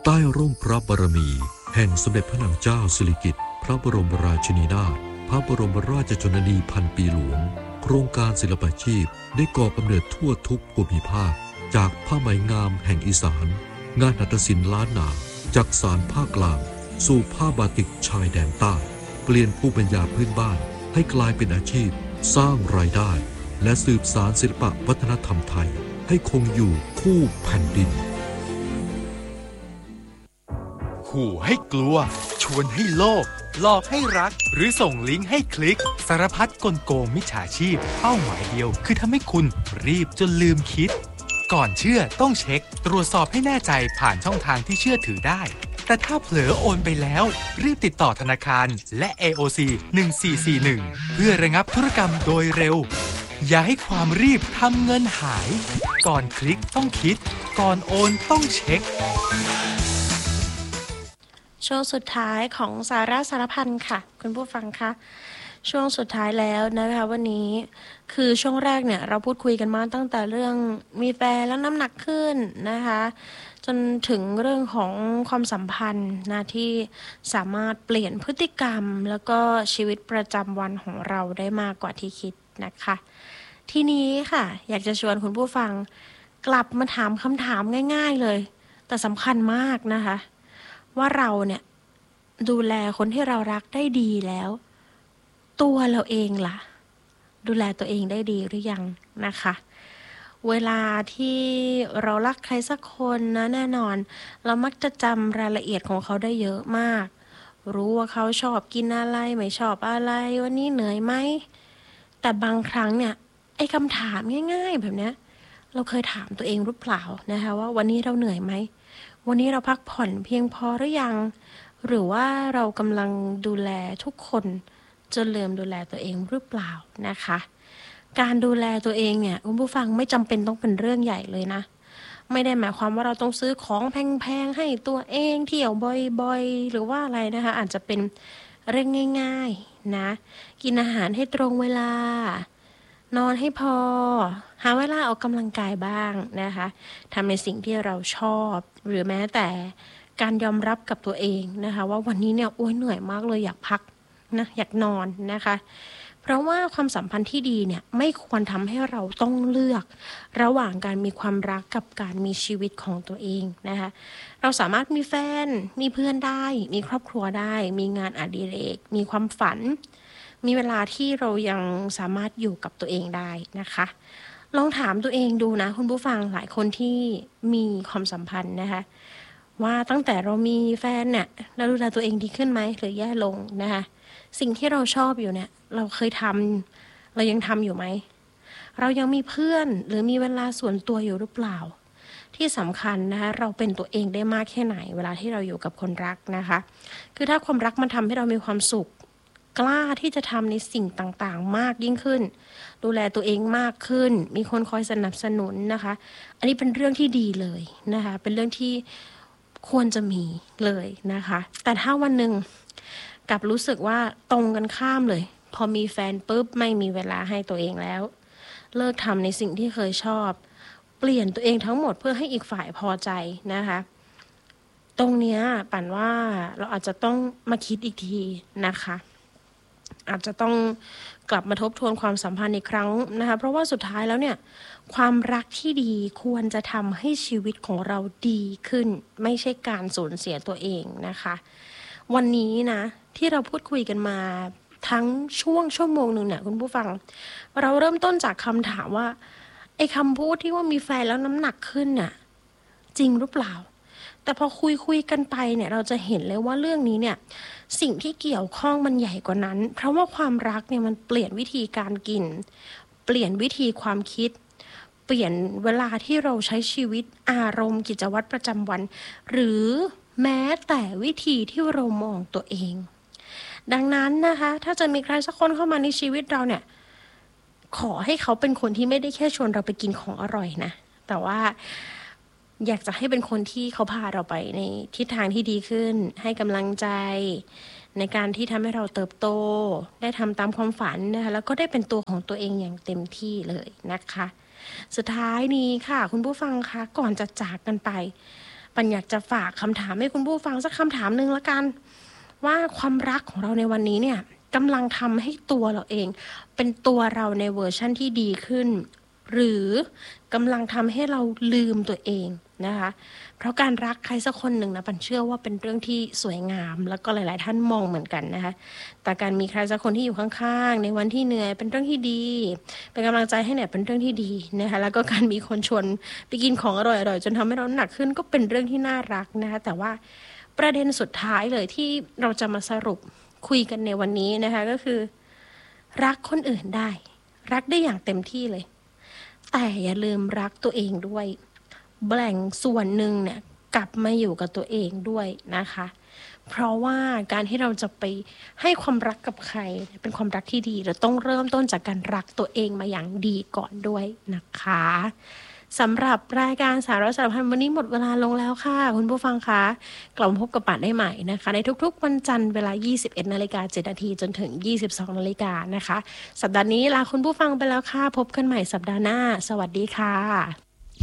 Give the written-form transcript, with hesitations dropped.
ใต้ร่มพระบารมีแห่งสมเด็จพระนางเจ้าสิริกิติ์พระบรมราชินีนาถพระบรมราชชนนีพันปีหลวงโครงการศิลปาชีพได้ก่อกำเนิดทั่วทุกภูมิภาคจากผ้าไหมงามแห่งอีสานงานหัตถศิลป์ล้านนาจากสานภาคกลางสู่ผ้าบาติกชายแดนใต้เปลี่ยนภูมิปัญญาพื้นบ้านให้กลายเป็นอาชีพสร้างรายได้และสืบสานศิลปวัฒนธรรมไทยให้คงอยู่คู่แผ่นดินขู่ให้กลัวชวนให้โลภหลอกให้รักหรือส่งลิงก์ให้คลิกสารพัดกลโกงมิจฉาชีพเป้าหมายเดียวคือทำให้คุณรีบจนลืมคิดก่อนเชื่อต้องเช็คตรวจสอบให้แน่ใจผ่านช่องทางที่เชื่อถือได้แต่ถ้าเผลอโอนไปแล้วรีบติดต่อธนาคารและ AOC 1441เพื่อระงับธุรกรรมโดยเร็วอย่าให้ความรีบทำเงินหายก่อนคลิกต้องคิดก่อนโอนต้องเช็คช่วงสุดท้ายของสาระสารพันค่ะคุณผู้ฟังคะช่วงสุดท้ายแล้วนะคะวันนี้คือช่วงแรกเนี่ยเราพูดคุยกันมาตั้งแต่เรื่องมีแฟนแล้วน้ำหนักขึ้นนะคะจนถึงเรื่องของความสัมพันธ์นะที่สามารถเปลี่ยนพฤติกรรมแล้วก็ชีวิตประจำวันของเราได้มากกว่าที่คิดนะคะทีนี้ค่ะอยากจะชวนคุณผู้ฟังกลับมาถามคำถามง่ายๆเลยแต่สำคัญมากนะคะว่าเราเนี่ยดูแลคนที่เรารักได้ดีแล้วตัวเราเองล่ะดูแลตัวเองได้ดีหรือยังนะคะเวลาที่เรารักใครสักคนนะแน่นอนเรามักจะจำรายละเอียดของเขาได้เยอะมากรู้ว่าเขาชอบกินอะไรไม่ชอบอะไรวันนี้เหนื่อยไหมแต่บางครั้งเนี่ยไอ้คำถามง่ายๆแบบเนี้ยเราเคยถามตัวเองหรือเปล่านะคะว่าวันนี้เราเหนื่อยไหมวันนี้เราพักผ่อนเพียงพอหรือยังหรือว่าเรากำลังดูแลทุกคนจนลืมดูแลตัวเองหรือเปล่านะคะการดูแลตัวเองเนี่ยคุณผู้ฟังไม่จำเป็นต้องเป็นเรื่องใหญ่เลยนะไม่ได้หมายความว่าเราต้องซื้อของแพงๆให้ตัวเองเที่ยวบ่อยๆหรือว่าอะไรนะคะอาจจะเป็นเรื่องง่ายๆนะกินอาหารให้ตรงเวลานอนให้พอหาเวลาออกกำลังกายบ้างนะคะทำในสิ่งที่เราชอบหรือแม้แต่การยอมรับกับตัวเองนะคะว่าวันนี้เนี่ยเหนื่อยมากเลยอยากพักนะอยากนอนนะคะเพราะว่าความสัมพันธ์ที่ดีเนี่ยไม่ควรทำให้เราต้องเลือกระหว่างการมีความรักกับการมีชีวิตของตัวเองนะคะเราสามารถมีแฟนมีเพื่อนได้มีครอบครัวได้มีงานอดิเรกมีความฝันมีเวลาที่เรายังสามารถอยู่กับตัวเองได้นะคะลองถามตัวเองดูนะคุณผู้ฟังหลายคนที่มีความสัมพันธ์นะคะว่าตั้งแต่เรามีแฟนเนี่ยเราดูแลตัวเองดีขึ้นไหมหรือแย่ลงนะคะสิ่งที่เราชอบอยู่เนี่ยเราเคยทำเรายังทำอยู่ไหมเรายังมีเพื่อนหรือมีเวลาส่วนตัวอยู่หรือเปล่าที่สำคัญนะคะเราเป็นตัวเองได้มากแค่ไหนเวลาที่เราอยู่กับคนรักนะคะคือถ้าความรักมันทำให้เรามีความสุขกล้าที่จะทำในสิ่งต่างๆมากยิ่งขึ้นดูแลตัวเองมากขึ้นมีคนคอยสนับสนุนนะคะอันนี้เป็นเรื่องที่ดีเลยนะคะเป็นเรื่องที่ควรจะมีเลยนะคะแต่ถ้าวันหนึ่งกลับรู้สึกว่าตรงกันข้ามเลยพอมีแฟนปุ๊บไม่มีเวลาให้ตัวเองแล้วเลิกทำในสิ่งที่เคยชอบเปลี่ยนตัวเองทั้งหมดเพื่อให้อีกฝ่ายพอใจนะคะตรงเนี้ยปั่นว่าเราอาจจะต้องมาคิดอีกทีนะคะอาจจะต้องกลับมาทบทวนความสัมพันธ์อีกครั้งนะคะเพราะว่าสุดท้ายแล้วเนี่ยความรักที่ดีควรจะทำให้ชีวิตของเราดีขึ้นไม่ใช่การสูญเสียตัวเองนะคะวันนี้นะที่เราพูดคุยกันมาทั้งช่วงชั่วโมงนึงเนี่ยคุณผู้ฟังเราเริ่มต้นจากคำถามว่าไอ้คำพูดที่ว่ามีแฟนแล้วน้ำหนักขึ้นน่ะจริงหรือเปล่าแต่พอคุยกันไปเนี่ยเราจะเห็นเลยว่าเรื่องนี้เนี่ยสิ่งที่เกี่ยวข้องมันใหญ่กว่านั้นเพราะว่าความรักเนี่ยมันเปลี่ยนวิธีการกินเปลี่ยนวิธีความคิดเปลี่ยนเวลาที่เราใช้ชีวิตอารมณ์กิจวัตรประจำวันหรือแม้แต่วิธีที่เรามองตัวเองดังนั้นนะคะถ้าจะมีใครสักคนเข้ามาในชีวิตเราเนี่ยขอให้เขาเป็นคนที่ไม่ได้แค่ชวนเราไปกินของอร่อยนะแต่ว่าอยากจะให้เป็นคนที่เขาพาเราไปในทิศทางที่ดีขึ้นให้กำลังใจในการที่ทำให้เราเติบโตได้ทำตามความฝันนะคะแล้วก็ได้เป็นตัวของตัวเองอย่างเต็มที่เลยนะคะสุดท้ายนี้ค่ะคุณผู้ฟังคะก่อนจะจากกันไปปันอยากจะฝากคำถามให้คุณผู้ฟังสักคำถามหนึ่งละกันว่าความรักของเราในวันนี้เนี่ยกำลังทำให้ตัวเราเองเป็นตัวเราในเวอร์ชั่นที่ดีขึ้นหรือกำลังทำให้เราลืมตัวเองนะคะเพราะการรักใครสักคนหนึ่งนะปันเชื่อว่าเป็นเรื่องที่สวยงามแล้วก็หลายๆท่านมองเหมือนกันนะคะแต่การมีใครสักคนที่อยู่ข้างๆในวันที่เหนื่อยเป็นเรื่องที่ดีเป็นกำลังใจให้เนี่ยเป็นเรื่องที่ดีนะคะแล้วก็การมีคนชวนไปกินของอร่อยๆจนทำให้เราหนักขึ้นก็เป็นเรื่องที่น่ารักนะคะแต่ว่าประเด็นสุดท้ายเลยที่เราจะมาสรุปคุยกันในวันนี้นะคะก็คือรักคนอื่นได้รักได้อย่างเต็มที่เลยแต่อย่าลืมรักตัวเองด้วยแบ่งส่วนหนึ่งเนี่ยกลับมาอยู่กับตัวเองด้วยนะคะเพราะว่าการที่เราจะไปให้ความรักกับใครเป็นความรักที่ดีเราต้องเริ่มต้นจากการรักตัวเองมาอย่างดีก่อนด้วยนะคะสำหรับรายการสาระสารพันวันนี้หมดเวลาลงแล้วค่ะคุณผู้ฟังคะกลับมาพบกับป่านได้ใหม่นะคะในทุกๆวันจันทร์เวลา 21:07 น.จนถึง 22:00 น.นะคะสัปดาห์นี้ลาคุณผู้ฟังไปแล้วค่ะพบกันใหม่สัปดาห์หน้าสวัสดีค่ะ